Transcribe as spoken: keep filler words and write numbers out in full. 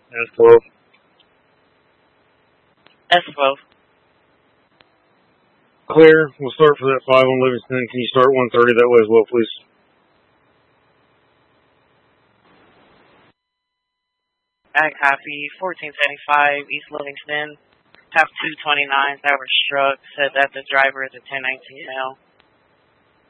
S twelve. S twelve. Clear. We'll start for that five on Livingston. Can you start one thirty that way as well, please? Ag copy. fourteen seventy-five East Livingston. Have two twenty-nines that were struck. Said that the driver is a ten nineteen L.